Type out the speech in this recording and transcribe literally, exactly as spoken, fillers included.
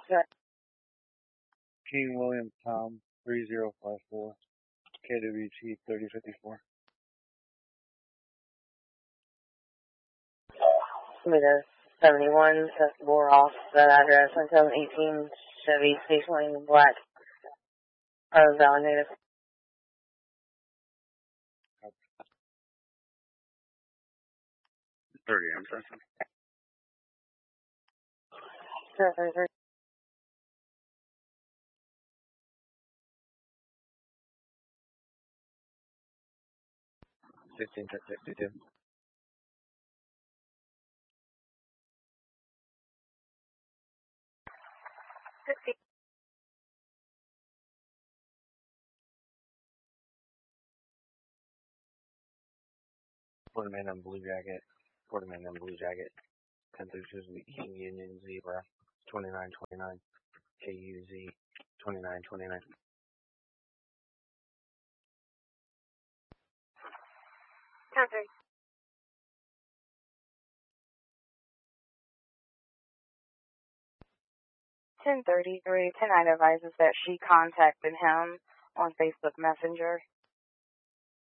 King William Tom three zero five four, K W T thirty fifty-four. Smithers seventy-one, bore off that address until eighteen Chevy Space Lane Black, Rose Valley native. thirty, I'm sorry. Zero three three. fifteen to sixty-two. Sixty. Florida man on blue jacket. Florida man on blue jacket. ten through Suzuki King Union Zebra. twenty-nine twenty-nine. K U Z. twenty-nine twenty-nine. Counter. ten thirty-three. Tonight advises that she contacted him on Facebook Messenger.